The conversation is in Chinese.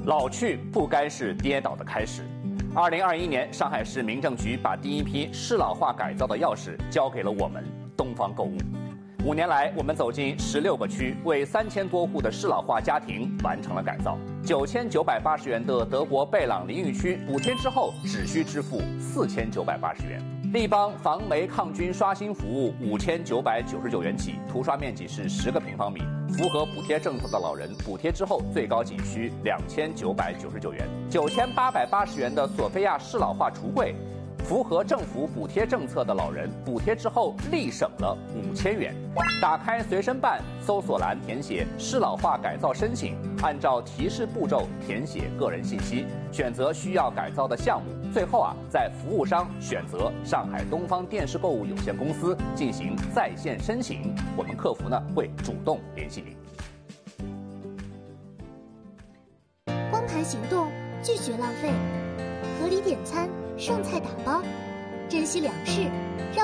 老去不该是跌倒的开始。2021年，上海市民政局把第一批适老化改造的钥匙交给了我们东方购物。5年来，我们走进16个区，为3000多户的适老化家庭完成了改造。9980元的德国贝朗淋浴区补贴之后，只需支付4980元。立邦防霉抗菌刷新服务5999元起，涂刷面积是10个平方米。符合补贴政策的老人，补贴之后最高仅需2999元。9880元的索菲亚适老化橱柜，符合政府补贴政策的老人，补贴之后立省了5000元。打开随身办，搜索栏填写适老化改造申请，按照提示步骤填写个人信息，选择需要改造的项目。最后在服务商选择上海东方电视购物有限公司进行在线申请，我们客服会主动联系您。 光盘行动，拒绝浪费，合理点餐，剩菜打包，珍惜粮食，让